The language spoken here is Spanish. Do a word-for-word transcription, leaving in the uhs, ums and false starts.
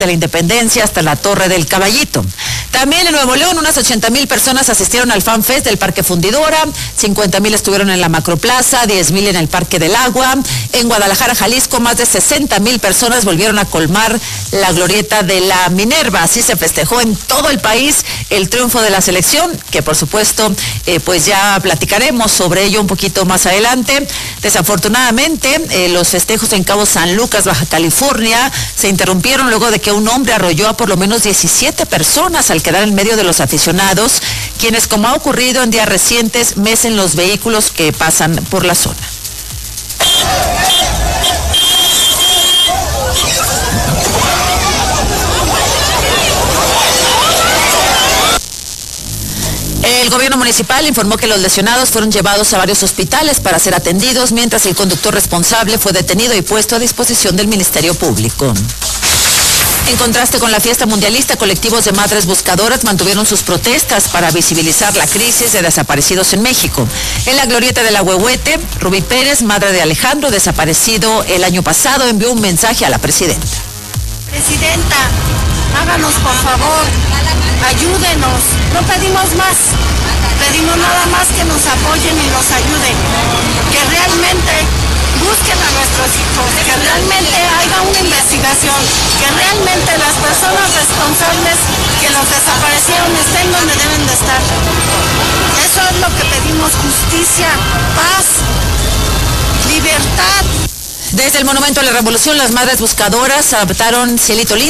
de la Independencia hasta la Torre del Caballito. También en Nuevo León, unas ochenta mil personas asistieron al Fan Fest del Parque Fundidora, cincuenta mil estuvieron en la Macroplaza, diez mil en el Parque del Agua. En Guadalajara, Jalisco, más de sesenta mil personas volvieron a colmar la glorieta de la Minerva. Así se festejó en todo el país el triunfo de la selección, que por supuesto, eh, pues ya platicaremos sobre ello un poquito más adelante. Desafortunadamente, eh, los festejos en Cabo San Lucas, Baja California, se interrumpieron luego de que un hombre arrolló a por lo menos diecisiete personas al quedar en medio de los aficionados, quienes, como ha ocurrido en días recientes, mecen los vehículos que pasan por la zona. El gobierno municipal informó que los lesionados fueron llevados a varios hospitales para ser atendidos, mientras el conductor responsable fue detenido y puesto a disposición del Ministerio Público. En contraste con la fiesta mundialista, colectivos de madres buscadoras mantuvieron sus protestas para visibilizar la crisis de desaparecidos en México. En la glorieta del Ahuehuete, Rubí Pérez, madre de Alejandro, desaparecido el año pasado, envió un mensaje a la presidenta. Presidenta, háganos por favor, ayúdenos, no pedimos más, pedimos nada más que nos apoyen y nos ayuden, que realmente busquen a nuestros hijos, que realmente haga una investigación, que realmente las personas responsables que los desaparecieron estén donde deben de estar. Eso es lo que pedimos, justicia, paz, libertad. Desde el Monumento a la Revolución, las madres buscadoras adoptaron Cielito Lindo